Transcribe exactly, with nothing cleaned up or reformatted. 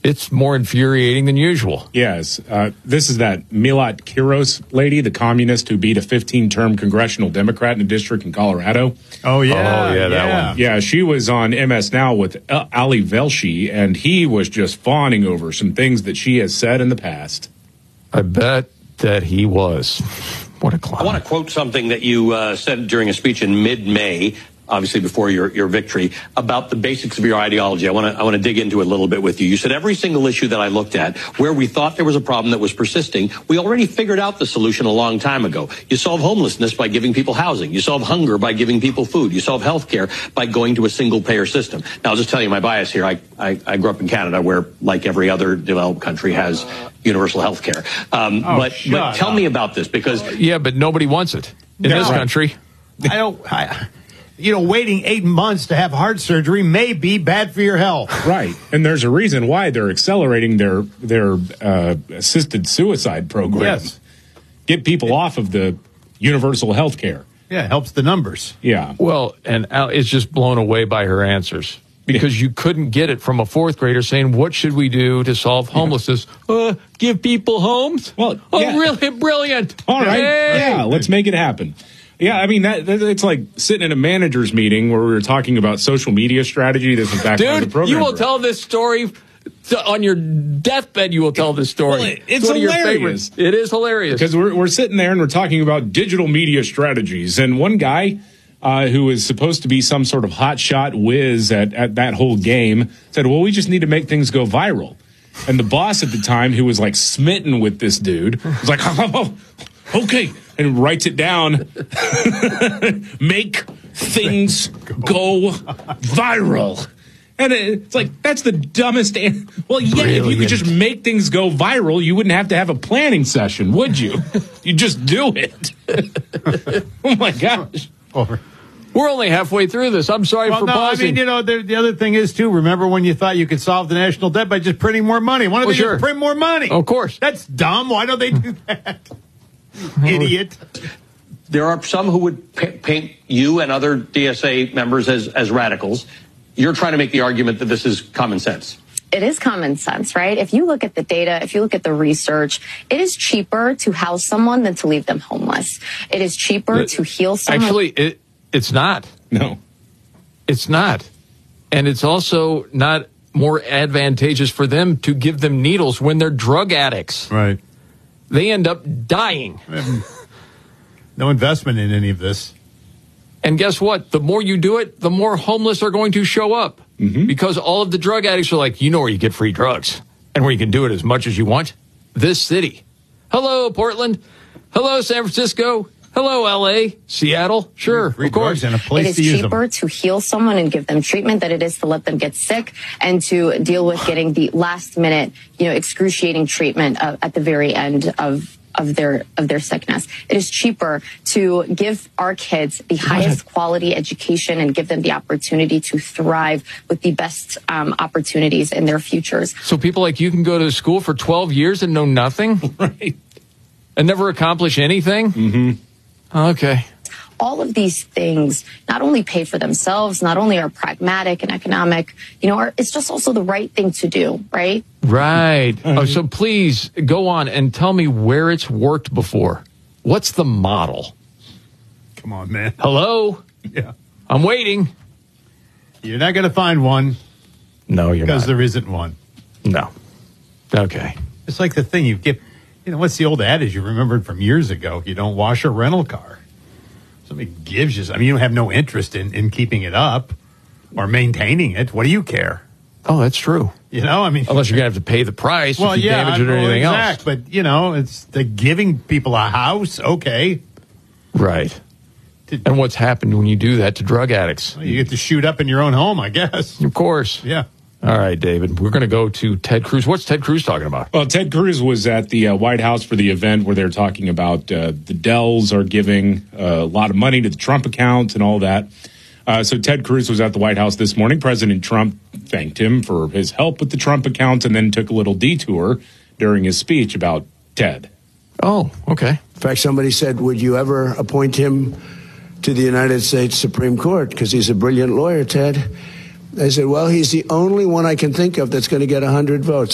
it's more infuriating than usual. Yes. Uh, this is that Milat Kiros lady, the communist who beat a fifteen-term congressional Democrat in a district in Colorado. Oh, yeah. Oh, yeah, that yeah. one. Yeah, she was on M S Now with Ali Velshi, and he was just fawning over some things that she has said in the past. I bet that he was. What a clown. I want to quote something that you uh, said during a speech in mid-May, obviously before your, your victory, about the basics of your ideology. I want to I want to dig into it a little bit with you. You said every single issue that I looked at where we thought there was a problem that was persisting, we already figured out the solution a long time ago. You solve homelessness by giving people housing. You solve hunger by giving people food. You solve health care by going to a single-payer system. Now, I'll just tell you my bias here. I, I, I grew up in Canada where, like every other developed country, has universal health care. Um, Oh, but, but tell up. me about this, because Yeah, but nobody wants it in No. this country. I don't... I, you know, waiting eight months to have heart surgery may be bad for your health. Right. And there's a reason why they're accelerating their their uh, assisted suicide program. Yes. Get people off of the universal health care. Yeah, it helps the numbers. Yeah. Well, and Al is just blown away by her answers because you couldn't get it from a fourth grader saying, what should we do to solve homelessness? Uh, give people homes? Well, oh, yeah. really brilliant. All right. Hey. Yeah, let's make it happen. Yeah, I mean, that, that it's like sitting in a manager's meeting where we were talking about social media strategy. This is back when the Dude, program. you will director. tell this story to, on your deathbed. You will tell this story. Well, it- it's one of your hilarious. favorites. It is hilarious. Because we're, we're sitting there and we're talking about digital media strategies. And one guy uh, who is supposed to be some sort of hotshot whiz at, at that whole game said, well, we just need to make things go viral. And the boss at the time, who was like smitten with this dude, was like, oh, okay, and writes it down. Make things go viral. And it's like, that's the dumbest. An- well, yeah, if you Brilliant. could just make things go viral, you wouldn't have to have a planning session, would you? You just do it. Oh, my gosh. Over. We're only halfway through this. I'm sorry Well, for no, pausing. I mean, you know, the, the other thing is, too, remember when you thought you could solve the national debt by just printing more money? Why don't Well, they sure. just print more money? Of course. That's dumb. Why don't they do that? Idiot. there are some who would pa- paint you and other D S A members as, as radicals. You're trying to make the argument that this is common sense. It is common sense, right? If you look at the data, if you look at the research, it is cheaper to house someone than to leave them homeless. It is cheaper It- to heal someone. Actually, it, it's not. No. It's not. And it's also not more advantageous for them to give them needles when they're drug addicts. Right. They end up dying. No investment in any of this. And guess what? The more you do it, the more homeless are going to show up. Mm-hmm. Because all of the drug addicts are like, you know where you get free drugs and where you can do it as much as you want? This city. Hello, Portland. Hello, San Francisco. Hello, L A. Seattle. Sure, Free of course. drugs and a It place is to use them. cheaper to heal someone and give them treatment than it is to let them get sick and to deal with getting the last minute, you know, excruciating treatment uh, at the very end of of their of their sickness. It is cheaper to give our kids the highest quality education and give them the opportunity to thrive with the best um, opportunities in their futures. So people like you can go to school for twelve years and know nothing? Right. And never accomplish anything? Mm-hmm. Okay. All of these things not only pay for themselves, not only are pragmatic and economic, you know, are, it's just also the right thing to do, right? Right. Oh, so please go on and tell me where it's worked before. What's the model? Come on, man. Hello? Yeah. I'm waiting. You're not going to find one No, you're because not. there isn't one. No. Okay. It's like the thing you get, you know, what's the old adage you remembered from years ago? You don't wash a rental car. Somebody gives you, I mean, you don't have no interest in, in keeping it up or maintaining it. What do you care? Oh, that's true. You know, I mean, Unless you're going to have to pay the price well, if you yeah, damage it or well, anything exact, but you know, it's the giving people a house. Okay. else. Right. And what's happened when you do that to drug addicts? Well, you get to shoot up in your own home, I guess. Of course. Yeah. All right, David. We're going to go to Ted Cruz. What's Ted Cruz talking about? Well, Ted Cruz was at the uh, White House for the event where they're talking about uh, the Dells are giving uh, a lot of money to the Trump account and all that. Uh, so Ted Cruz was at the White House this morning. President Trump thanked him for his help with the Trump account and then took a little detour during his speech about Ted. Oh, okay. In fact, somebody said, would you ever appoint him to the United States Supreme Court? Because he's a brilliant lawyer, Ted. I said, well, he's the only one I can think of that's going to get one hundred votes.